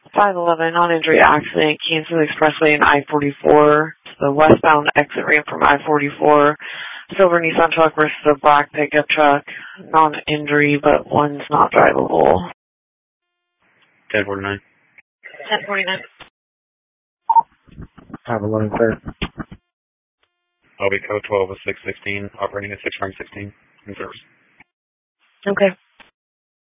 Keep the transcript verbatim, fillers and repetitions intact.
five eleven, non-injury accident, Kansas Expressway and I forty-four. The westbound exit ramp from I forty-four. Silver Nissan truck versus a black pickup truck. Non-injury, but one's not drivable. ten forty-nine. ten forty-nine. five eleven, sir. L B code twelve of six sixteen, operating at six rank sixteen, in service. Okay.